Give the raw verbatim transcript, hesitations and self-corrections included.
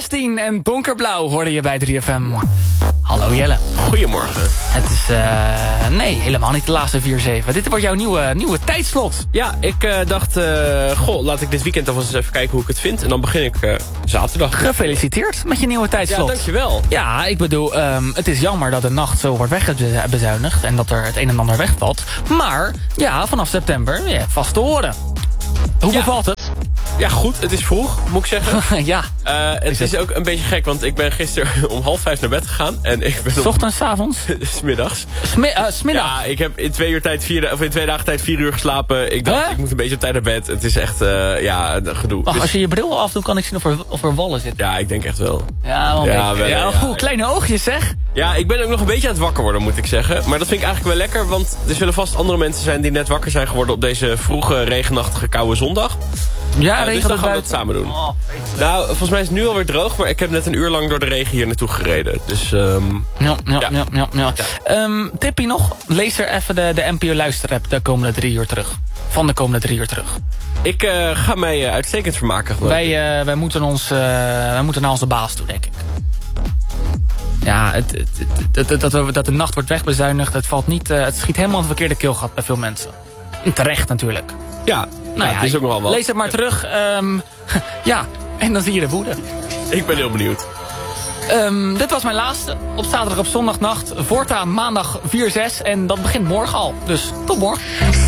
zestien en donkerblauw hoorde je bij drie F M. Hallo Jelle. Goedemorgen. Het is, uh, nee, helemaal niet de laatste vier zeven. Dit wordt jouw nieuwe, nieuwe tijdslot. Ja, ik uh, dacht, uh, goh, laat ik dit weekend alvast eens even kijken hoe ik het vind. En dan begin ik uh, zaterdag. Gefeliciteerd met je nieuwe tijdslot. Ja, dankjewel. Ja, ik bedoel, um, het is jammer dat de nacht zo wordt wegbezuinigd en dat er het een en ander wegvalt. Maar, ja, vanaf september, ja, vast te horen. Hoe ja. bevalt het? Ja, goed. Het is vroeg, moet ik zeggen. ja. Uh, het is, is ook een beetje gek, want ik ben gisteren om half vijf naar bed gegaan. En ik ben... 's ochtends, 's avonds? Smiddags. Smi uh, smiddag? Ja, ik heb in twee, uur tijd vier, of in twee dagen tijd vier uur geslapen. Ik dacht, huh? ik moet een beetje op tijd naar bed. Het is echt, uh, ja, gedoe. Wacht, dus... als je je bril afdoet, kan ik zien of er, of er wallen zitten. Ja, ik denk echt wel. Ja, wel een ja, beetje. wel, ja, ja, goed, kleine oogjes, zeg. Ja, ik ben ook nog een beetje aan het wakker worden, moet ik zeggen. Maar dat vind ik eigenlijk wel lekker, want er zullen vast andere mensen zijn die net wakker zijn geworden op deze vroege, regenachtige, koude zondag. Ja, uh, dus dan gaan we het samen doen. Oh, nou, volgens mij is het nu alweer droog, maar ik heb net een uur lang door de regen hier naartoe gereden. Dus, um, ja, ja, ja. ja, ja. ja. Um, tippie nog, lees er even de, de N P O luisterapp de komende drie uur terug. Van de komende drie uur terug. Ik uh, ga mij uh, uitstekend vermaken. Wij, uh, wij, moeten ons, uh, wij moeten naar onze baas toe, denk ik. Ja, het, het, het, het, dat, dat, dat de nacht wordt wegbezuinigd, het, valt niet, uh, het schiet helemaal in het verkeerde keelgat bij veel mensen. Terecht natuurlijk. Ja, nou ja, ja, het is ook nogal wat. Lees het maar ja. terug. Um, ja, en dan zie je de woede. Ik ben heel benieuwd. Um, dit was mijn laatste. Op zaterdag op zondagnacht. Voortaan maandag vier zes. En dat begint morgen al. Dus tot morgen.